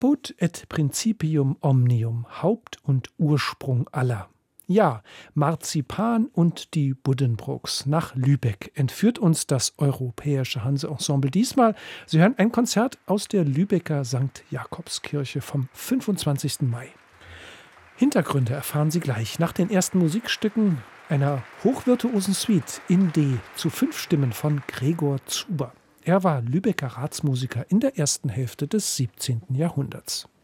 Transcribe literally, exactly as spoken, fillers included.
Caput et principium omnium, Haupt und Ursprung aller. Ja, Marzipan und die Buddenbrooks nach Lübeck entführt uns das Europäische Hanse-Ensemble diesmal. Sie hören ein Konzert aus der Lübecker Sankt Jakobskirche vom fünfundzwanzigsten Mai. Hintergründe erfahren Sie gleich nach den ersten Musikstücken einer hochvirtuosen Suite in D zu fünf Stimmen von Gregor Zuber. Er war Lübecker Ratsmusiker in der ersten Hälfte des siebzehnten Jahrhunderts.